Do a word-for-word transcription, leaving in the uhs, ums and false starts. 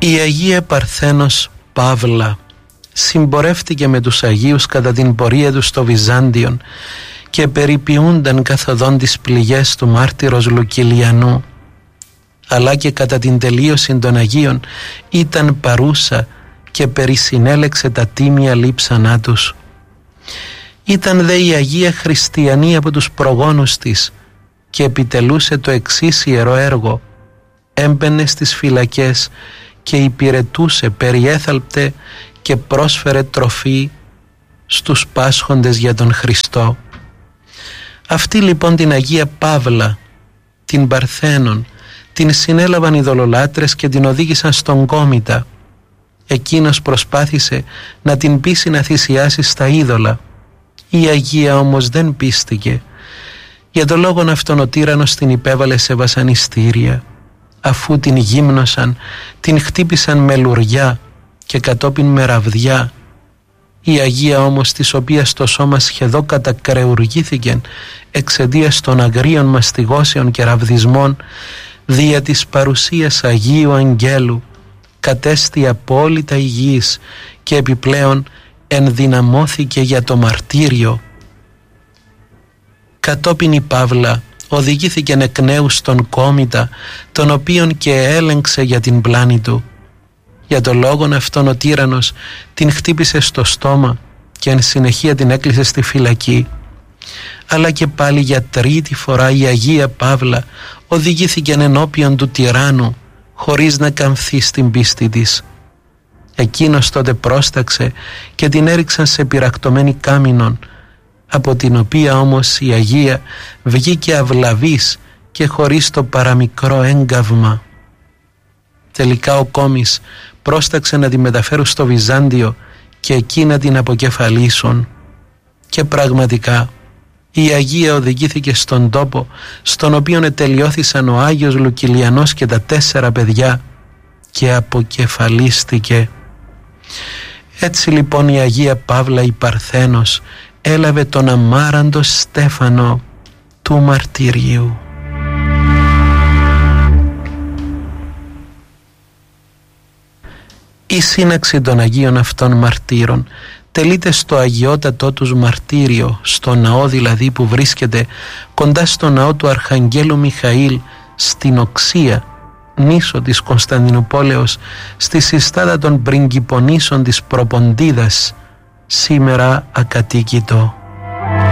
Η Αγία Παρθένος Παύλα συμπορεύτηκε με τους Αγίους κατά την πορεία τους στο Βυζάντιον και περιποιούνταν καθοδόν τις πληγές του μάρτυρος Λουκυλιανού, αλλά και κατά την τελείωση των Αγίων ήταν παρούσα και περισυνέλεξε τα τίμια λείψανά τους. Ήταν δε η Αγία Χριστιανή από τους προγόνους της και επιτελούσε το εξής ιερό έργο: έμπαινε στις φυλακές και υπηρετούσε, περιέθαλπτε και πρόσφερε τροφή στους πάσχοντες για τον Χριστό. Αυτή λοιπόν την Αγία Παύλα, την Παρθένον, την συνέλαβαν οι ειδωλολάτρες και την οδήγησαν στον Κόμητα. Εκείνος προσπάθησε να την πείσει να θυσιάσει στα είδωλα. Η Αγία όμως δεν πίστηκε. Για τον λόγον αυτόν ο τύραννος την υπέβαλε σε βασανιστήρια. Αφού την γύμνωσαν, την χτύπησαν με λουριά και κατόπιν με ραβδιά. Η Αγία όμως, της οποίας το σώμα σχεδόν κατακρεουργήθηκε εξαιτίας των αγρίων μαστιγώσεων και ραβδισμών, δια της παρουσίας Αγίου Αγγέλου κατέστη απόλυτα υγιής και επιπλέον ενδυναμώθηκε για το μαρτύριο. Κατόπιν η Παύλα οδηγήθηκε εκ νέου στον Κόμητα, τον οποίον και έλεγξε για την πλάνη του. Για τον λόγον αυτόν ο τύραννος την χτύπησε στο στόμα και εν συνεχεία την έκλεισε στη φυλακή. Αλλά και πάλι για τρίτη φορά η Αγία Παύλα οδηγήθηκε ενώπιον του τυράννου χωρίς να καμφθεί στην πίστη της. Εκείνος τότε πρόσταξε και την έριξαν σε πυρακτωμένη κάμινον, από την οποία όμως η Αγία βγήκε αυλαβής και χωρίς το παραμικρό έγκαυμα. Τελικά ο κόμης πρόσταξε να τη μεταφέρουν στο Βυζάντιο και εκεί να την αποκεφαλίσουν. Και πραγματικά η Αγία οδηγήθηκε στον τόπο στον οποίο ετελειώθησαν ο Άγιος Λουκυλιανός και τα τέσσερα παιδιά και αποκεφαλίστηκε. Έτσι λοιπόν η Αγία Παύλα η Παρθένος έλαβε τον αμάραντο στέφανο του μαρτυρίου. Η σύναξη των Αγίων αυτών μαρτύρων τελείται στο αγιότατό τους μαρτύριο, στο ναό δηλαδή που βρίσκεται κοντά στο ναό του Αρχαγγέλου Μιχαήλ στην Οξία, νήσο της Κωνσταντινούπολεως, στη συστάδα των πριγκιπονήσων της Προποντίδας, σήμερα ακατοίκητο.